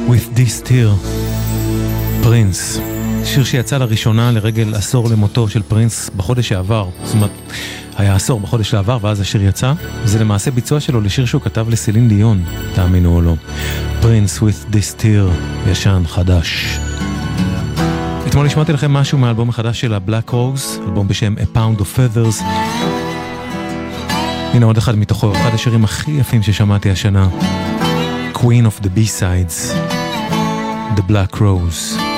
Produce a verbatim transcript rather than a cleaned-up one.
With this tear, פרינס. שיר שיצא לראשונה לרגל עשור למותו של פרינס בחודש שעבר. זאת אומרת, היה עשור בחודש שעבר ואז השיר יצא. זה למעשה ביצוע שלו לשיר שהוא כתב לסלין דיון, תאמינו או לא. פרינס with this tear, ישן, חדש. אתמול נשמעתי לכם משהו מהאלבום החדש של ה-Black Rose, אלבום בשם A Pound of Feathers. הנה עוד אחד מתוכו, אחד השירים הכי יפים ששמעתי השנה. Queen of the B-Sides, The Black Rose.